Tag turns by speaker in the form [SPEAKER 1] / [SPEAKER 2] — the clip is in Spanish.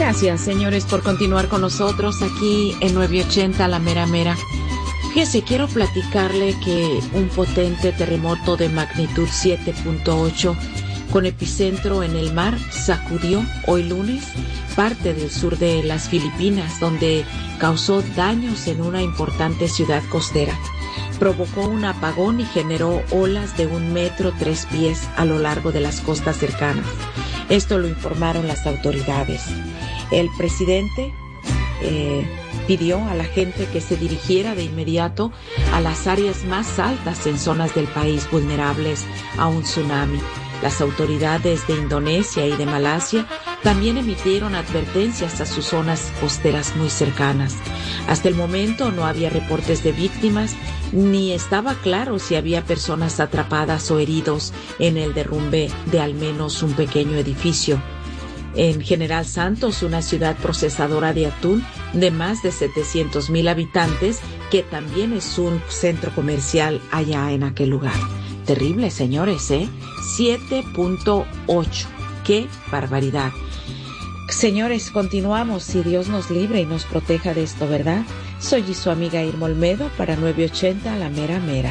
[SPEAKER 1] Gracias, señores, por continuar con nosotros aquí en 980 La Mera Mera. Fíjese, quiero platicarle que un potente terremoto de magnitud 7.8 con epicentro en el mar sacudió hoy lunes parte del sur de las Filipinas, donde causó daños en una importante ciudad costera. Provocó un apagón y generó olas de 1 metro 3 pies a lo largo de las costas cercanas. Esto lo informaron las autoridades. El presidente pidió a la gente que se dirigiera de inmediato a las áreas más altas en zonas del país vulnerables a un tsunami. Las autoridades de Indonesia y de Malasia también emitieron advertencias a sus zonas costeras muy cercanas. Hasta el momento no había reportes de víctimas, ni estaba claro si había personas atrapadas o heridos en el derrumbe de al menos un pequeño edificio. En General Santos, una ciudad procesadora de atún de más de 700,000 habitantes, que también es un centro comercial allá en aquel lugar. Terrible, señores, 7.8. ¡Qué barbaridad! Señores, continuamos, si Dios nos libre y nos proteja de esto, ¿verdad? Soy su amiga Irma Olmedo para 980 La Mera Mera.